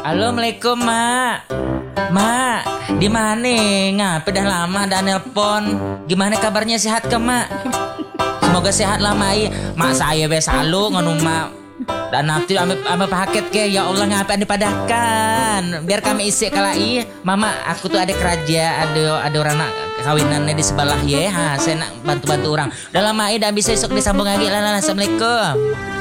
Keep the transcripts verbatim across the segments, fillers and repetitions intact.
Assalamualaikum, Mak. Mak, di mana? Ngapa dah lama dah nelpon? Gimana kabarnya, sehat ke, Mak? Semoga sehat lah, Mak. Mak saya biasa lu nganu, Mak. Dan nanti ambil ambil paket ke, ya Allah ngapa dipadahkan. Biar kami isi kalai. Mama, aku tuh ada kerja, ada ada orang nak kawinannya di sebelah ya. Ha, saya nak bantu-bantu orang. Udah lama ya, dah bisa esok disambung lagi. Lah, lah, Assalamualaikum.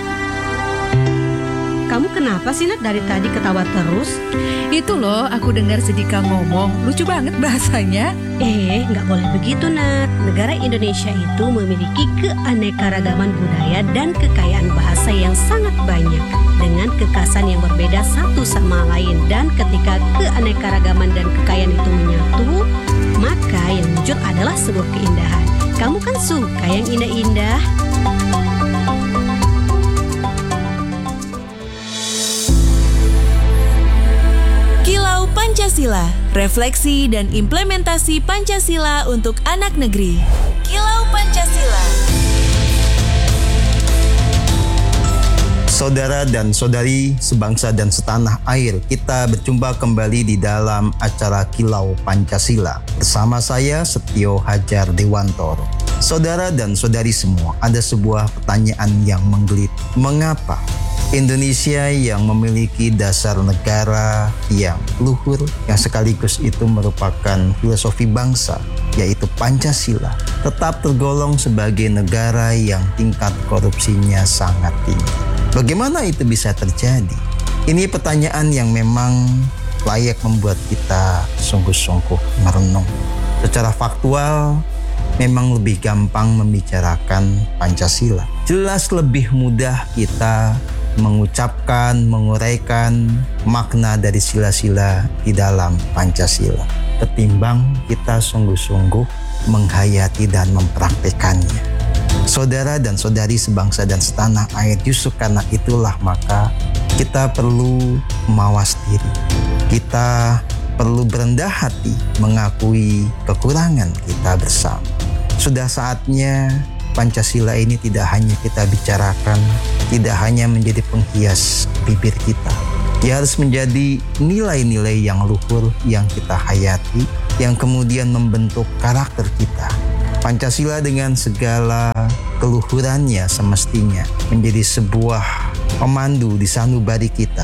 Kamu kenapa sih, Nat, dari tadi ketawa terus? Itu loh, aku dengar Sedika ngomong. Lucu banget bahasanya. Eh, nggak boleh begitu, Nat. Negara Indonesia itu memiliki keanekaragaman budaya dan kekayaan bahasa yang sangat banyak, dengan kekhasan yang berbeda satu sama lain. Dan ketika keanekaragaman dan kekayaan itu menyatu, maka yang muncul adalah sebuah keindahan. Kamu kan suka yang indah-indah. Kilau Pancasila, refleksi dan implementasi Pancasila untuk anak negeri. Kilau Pancasila. Saudara dan saudari sebangsa dan setanah air, kita berjumpa kembali di dalam acara Kilau Pancasila. Bersama saya Setio Hajar Dewantoro. Saudara dan saudari semua, ada sebuah pertanyaan yang menggeliat. Mengapa Indonesia yang memiliki dasar negara yang luhur, yang sekaligus itu merupakan filosofi bangsa, yaitu Pancasila, tetap tergolong sebagai negara yang tingkat korupsinya sangat tinggi? Bagaimana itu bisa terjadi? Ini pertanyaan yang memang layak membuat kita sungguh-sungguh merenung. Secara faktual, memang lebih gampang membicarakan Pancasila. Jelas lebih mudah kita mengucapkan, menguraikan makna dari sila-sila di dalam Pancasila ketimbang kita sungguh-sungguh menghayati dan mempraktekannya. Saudara dan saudari sebangsa dan setanah air, justru karena itulah maka kita perlu mawas diri. Kita perlu berendah hati mengakui kekurangan kita bersama. Sudah saatnya Pancasila ini tidak hanya kita bicarakan, tidak hanya menjadi penghias bibir kita. Dia harus menjadi nilai-nilai yang luhur yang kita hayati, yang kemudian membentuk karakter kita. Pancasila dengan segala keluhurannya semestinya menjadi sebuah pemandu di sanubari kita.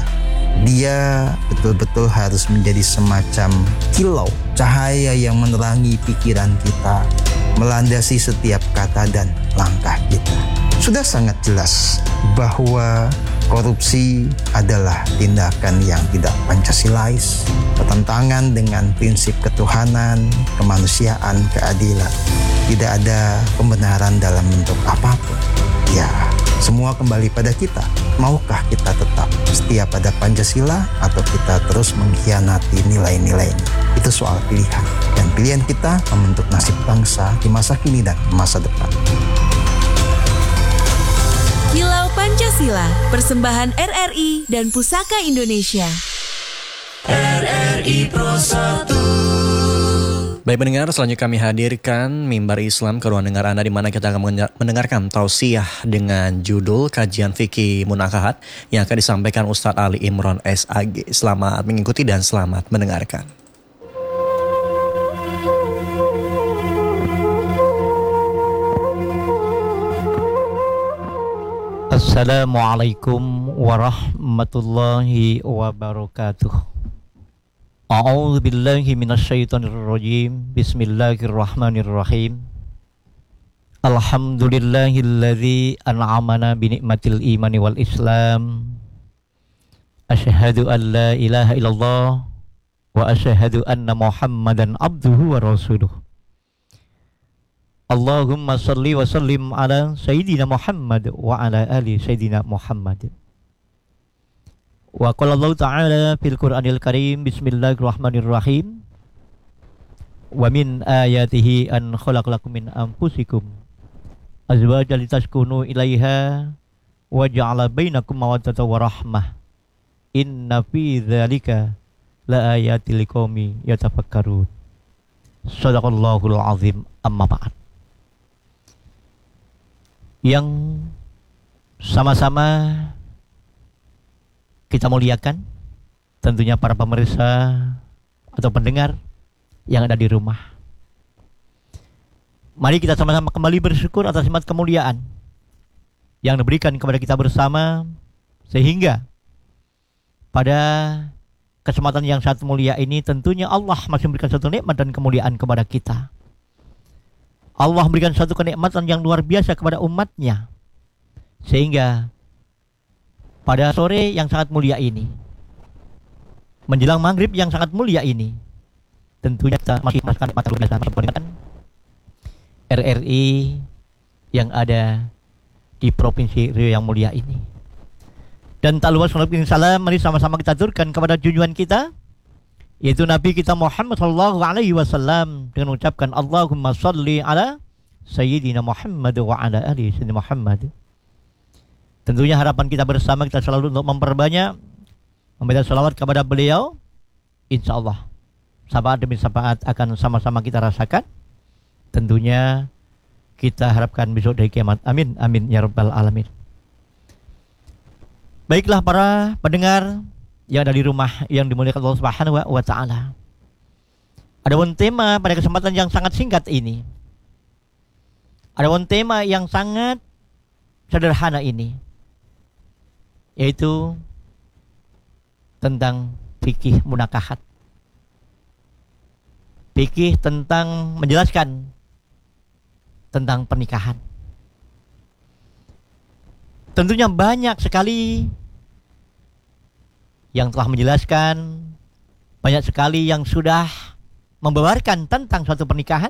Dia betul-betul harus menjadi semacam kilau, cahaya yang menerangi pikiran kita, melandasi setiap kata dan langkah kita. Sudah sangat jelas bahwa korupsi adalah tindakan yang tidak Pancasilais, bertentangan dengan prinsip ketuhanan, kemanusiaan, keadilan. Tidak ada pembenaran dalam bentuk apapun. Ya, semua kembali pada kita. Maukah kita tetap setia pada Pancasila atau kita terus mengkhianati nilai-nilainya? Itu soal pilihan. Dan pilihan kita membentuk nasib bangsa di masa kini dan masa depan. Kilau Pancasila, persembahan R R I dan Pusaka Indonesia. R R I Pro satu. Baik pendengar, selanjutnya kami hadirkan Mimbar Islam ke ruang dengar Anda, di mana kita akan mendengarkan tausiah dengan judul Kajian Fikih Munakahat yang akan disampaikan Ustadz Ali Imron S A G. Selamat mengikuti dan selamat mendengarkan. Assalamualaikum warahmatullahi wabarakatuh. A'udzu billahi minasyaitonir rajim. Bismillahirrahmanirrahim. Alhamdulillahilladzi an'amana bi ni'matil imani wal islam. Asyhadu an la ilaha illallah wa asyhadu anna Muhammadan abduhu wa rasuluh. Allahumma salli wa sallim ala Sayyidina Muhammad wa ala ali Sayyidina Muhammad. Wa qala Allah Ta'ala fil Qur'anil Karim, bismillahirrahmanirrahim. Wa min ayatihi an khalaqalakum min anfusikum azwajan litaskunu ilaiha wa ja'ala bainakum mawaddatan wa rahmah. Inna fi dzalika la ayatil liqaumi yatafakkarun. Shadaqallahul azim. Amma ba'd. Yang sama-sama kita muliakan, tentunya para pemirsa atau pendengar yang ada di rumah. Mari kita sama-sama kembali bersyukur atas nikmat kemuliaan yang diberikan kepada kita bersama, sehingga pada kesempatan yang sangat mulia ini tentunya Allah masih memberikan satu nikmat dan kemuliaan kepada kita. Allah memberikan satu kenikmatan yang luar biasa kepada umatnya, sehingga pada sore yang sangat mulia ini, menjelang maghrib yang sangat mulia ini, tentunya kita masih merasakan nikmat luar biasa peringatan R R I yang ada di Provinsi Riau yang mulia ini. Dan tak lupa salawat dan salam, mari sama-sama kita aturkan kepada junjungan kita, yaitu Nabi kita Muhammad sallallahu alaihi wasallam, dengan mengucapkan Allahumma salli ala Sayyidina Muhammad wa ala ali Sayyidina Muhammad. Tentunya harapan kita bersama, kita selalu untuk memperbanyak membaca salawat kepada beliau. Insya Allah sahabat demi sahabat akan sama-sama kita rasakan. Tentunya kita harapkan besok dari kiamat. Amin, amin ya rabbal alamin. Baiklah para pendengar yang ada di rumah yang dimuliakan Allah Subhanahu wa taala. Adapun tema pada kesempatan yang sangat singkat ini, adapun tema yang sangat sederhana ini, yaitu tentang fikih munakahat. Fikih tentang menjelaskan tentang pernikahan. Tentunya banyak sekali yang telah menjelaskan, banyak sekali yang sudah membawarkan tentang suatu pernikahan.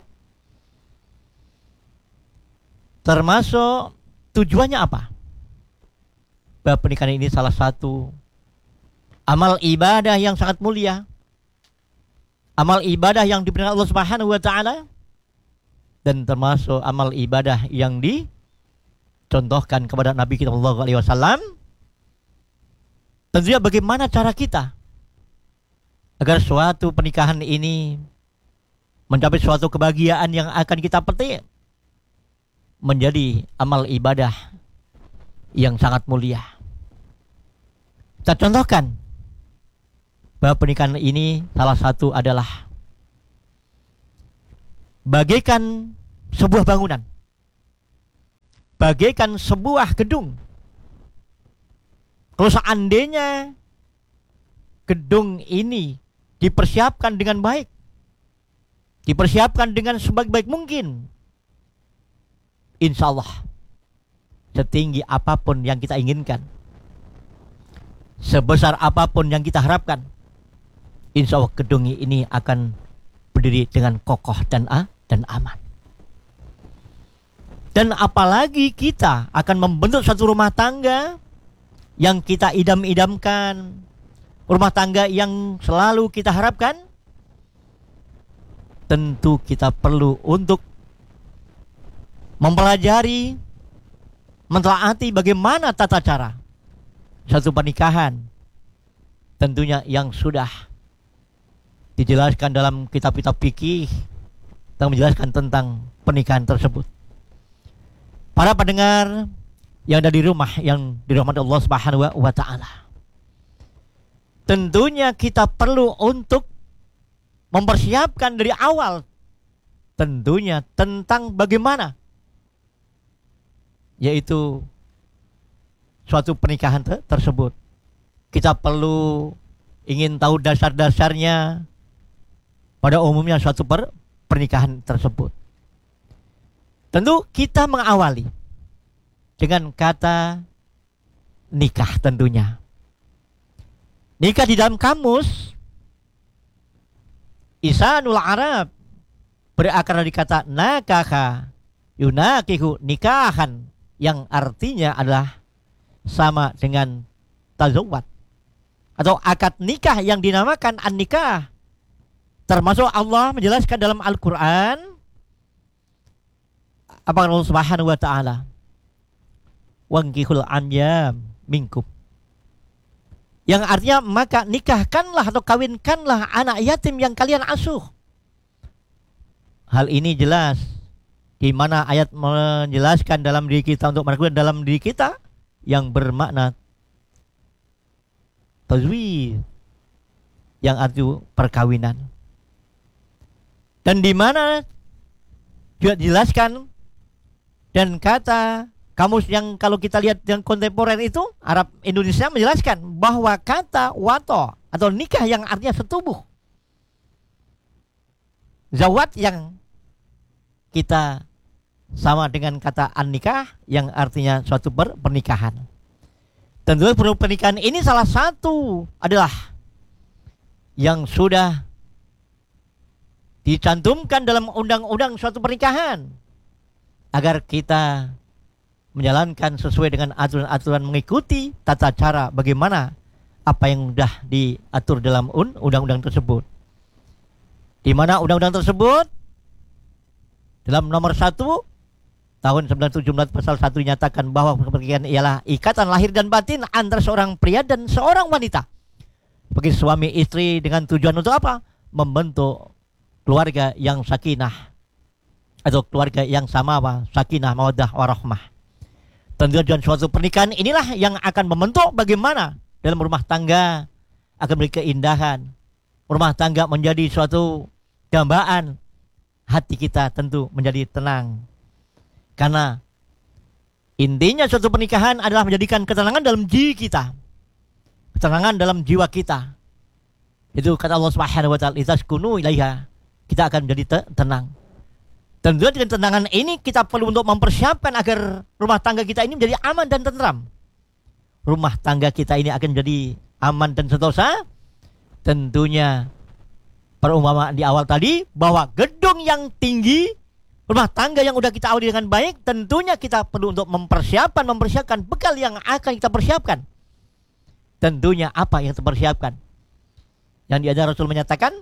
Termasuk tujuannya apa? Bahwa pernikahan ini salah satu amal ibadah yang sangat mulia, amal ibadah yang diberikan Allah Subhanahu wa taala, dan termasuk amal ibadah yang dicontohkan kepada Nabi kita sallallahu alaihi wasallam. Tentunya bagaimana cara kita agar suatu pernikahan ini mencapai suatu kebahagiaan yang akan kita petik menjadi amal ibadah yang sangat mulia. Kita contohkan bahwa pernikahan ini salah satu adalah bagaikan sebuah bangunan, bagaikan sebuah gedung. Kalau seandainya gedung ini dipersiapkan dengan baik, dipersiapkan dengan sebaik-baik mungkin, insya Allah setinggi apapun yang kita inginkan, sebesar apapun yang kita harapkan, insya Allah gedung ini akan berdiri dengan kokoh dan a dan aman. Dan apalagi kita akan membentuk satu rumah tangga yang kita idam-idamkan, rumah tangga yang selalu kita harapkan, tentu kita perlu untuk mempelajari, mentelaati bagaimana tata cara satu pernikahan, tentunya yang sudah dijelaskan dalam kitab-kitab fikih yang menjelaskan tentang pernikahan tersebut. Para pendengar yang ada di rumah yang dirahmati Allah Subhanahu wa taala, tentunya kita perlu untuk mempersiapkan dari awal, tentunya tentang bagaimana, yaitu suatu pernikahan te- tersebut. Kita perlu ingin tahu dasar-dasarnya pada umumnya suatu per- pernikahan tersebut. Tentu kita mengawali dengan kata nikah tentunya. Nikah di dalam kamus Lisanul Arab berakar dari kata nakaha yunakihu nikahan, yang artinya adalah sama dengan tazawwad atau akad nikah yang dinamakan an-nikah. Termasuk Allah menjelaskan dalam Al-Quran, apa Allah Subhanahu wa taala, wankihul anyam minkum, yang artinya maka nikahkanlah atau kawinkanlah anak yatim yang kalian asuh. Hal ini jelas di mana ayat menjelaskan dalam diri kita untuk melakukan dalam diri kita yang bermakna tazwij, yang arti perkawinan. Dan di mana juga dijelaskan, dan kata kamus yang kalau kita lihat yang kontemporer itu Arab Indonesia menjelaskan bahwa kata wato atau nikah yang artinya setubuh, zawat yang kita sama dengan kata an-nikah yang artinya suatu per- pernikahan. Tentu pernikahan ini salah satu adalah yang sudah dicantumkan dalam undang-undang suatu pernikahan agar kita menjalankan sesuai dengan aturan-aturan, mengikuti tata cara bagaimana apa yang sudah diatur dalam undang-undang tersebut. Di mana undang-undang tersebut dalam nomor satu tahun seribu sembilan ratus tujuh belas pasal satu dinyatakan bahwa pernikahan ialah ikatan lahir dan batin antara seorang pria dan seorang wanita bagi suami istri dengan tujuan untuk apa? Membentuk keluarga yang sakinah atau keluarga yang samawa, sakinah, mawaddah, warahmah. Tentu tujuan suatu pernikahan inilah yang akan membentuk bagaimana dalam rumah tangga akan memberi keindahan. Rumah tangga menjadi suatu dambaan, hati kita tentu menjadi tenang. Karena intinya suatu pernikahan adalah menjadikan ketenangan dalam diri kita, ketenangan dalam jiwa kita. Itu kata Allah Subhanahu wa taala, "Itaskunu ilaiha." Kita akan menjadi tenang. Tentu dengan ketenangan ini kita perlu untuk mempersiapkan agar rumah tangga kita ini menjadi aman dan tentram. Rumah tangga kita ini akan menjadi aman dan sentosa. Tentunya perumpamaan di awal tadi bahwa gedung yang tinggi, rumah tangga yang sudah kita awali dengan baik, tentunya kita perlu untuk mempersiapkan, mempersiapkan bekal yang akan kita persiapkan. Tentunya apa yang kita persiapkan? Yang diajar Rasul menyatakan,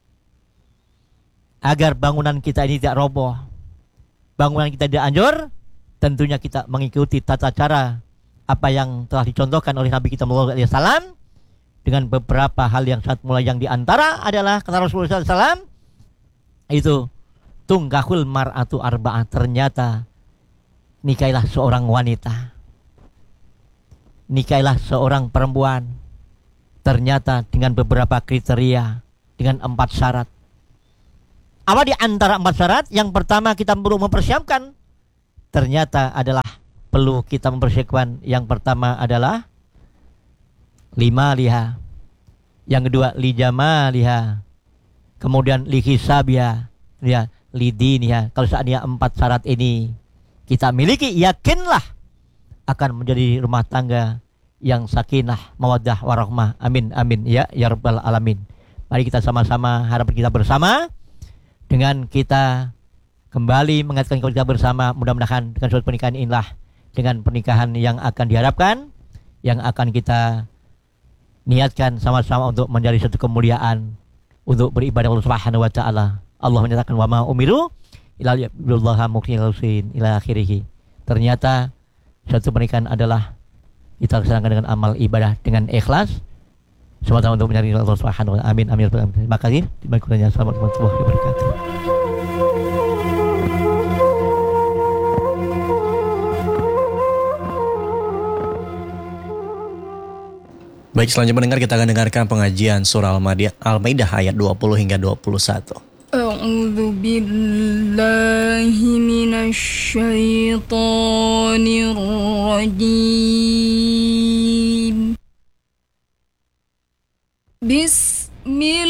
agar bangunan kita ini tidak roboh, bangunan kita tidak hancur, tentunya kita mengikuti tata cara apa yang telah dicontohkan oleh Nabi kita Muhammad shallallahu alaihi wasallam dengan beberapa hal yang sangat mulai. Yang diantara adalah kata Rasulullah shallallahu alaihi wasallam itu tungkahul mar'atu arba'ah, ternyata nikailah seorang wanita, nikailah seorang perempuan ternyata dengan beberapa kriteria, dengan empat syarat. Apa di antara empat syarat? Yang pertama kita perlu mempersiapkan, ternyata adalah perlu kita mempersiapkan. Yang pertama adalah lima liha, yang kedua lijama liha, kemudian lihisabiha, ya lidiniha. Kalau seandainya empat syarat ini kita miliki, yakinlah akan menjadi rumah tangga yang sakinah, mawaddah, warahmah. Amin amin ya ya rabbal alamin. Mari kita sama-sama harap kita bersama dengan kita kembali mengatakan kita bersama, mudah-mudahan dengan suatu pernikahan inilah, dengan pernikahan yang akan diharapkan, yang akan kita niatkan sama-sama untuk menjadi satu kemuliaan untuk beribadah Allah Subhanahu wa taala. Allah menyatakan wa ma umiru illa liya'budullaha mukhlishin ila akhirih. Ternyata satu pernikahan adalah kita laksanakan dengan amal ibadah dengan ikhlas semata untuk mencari Allah Subhanahu wa taala. Amin amin. Terima kasih. Terima kasih. Assalamualaikum warahmatullahi wabarakatuh. Baik, selanjutnya mendengar kita akan dengarkan pengajian surah Al-Maidah ayat dua puluh hingga dua puluh satu. A'udzu billahi minasy syaithanir rajim. Bismillah